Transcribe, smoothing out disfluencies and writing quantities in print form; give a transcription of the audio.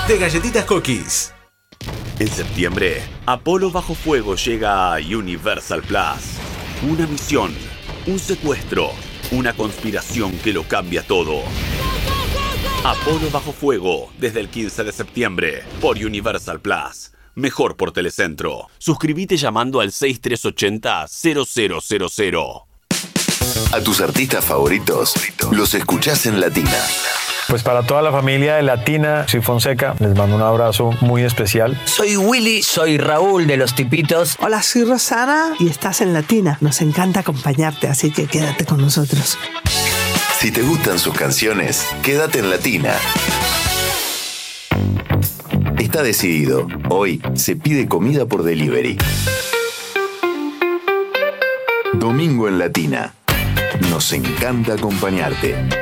de Galletitas Cookies. En septiembre, Apolo Bajo Fuego llega a Universal Plus. Una misión, un secuestro, una conspiración que lo cambia todo. Apolo Bajo Fuego, desde el 15 de septiembre, por Universal Plus. Mejor por Telecentro. Suscríbete llamando al 6380-0000. A tus artistas favoritos los escuchás en Latina. Pues para toda la familia de Latina, soy Fonseca, les mando un abrazo muy especial. Soy Willy, soy Raúl de Los Tipitos. Hola, soy Rosana y estás en Latina. Nos encanta acompañarte, así que quédate con nosotros. Si te gustan sus canciones, quédate en Latina. Está decidido. Hoy se pide comida por delivery. Domingo en Latina. Nos encanta acompañarte.